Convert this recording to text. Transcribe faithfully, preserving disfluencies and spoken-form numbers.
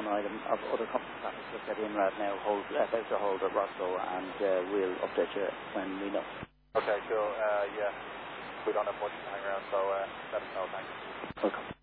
one item of other companies that is just that INRAD now holds, uh, about to hold at Roscoe, and uh, we'll update you when we know. Okay, cool. Uh, yeah, we don't have much to hang around, so uh, let us know. Thanks. Welcome.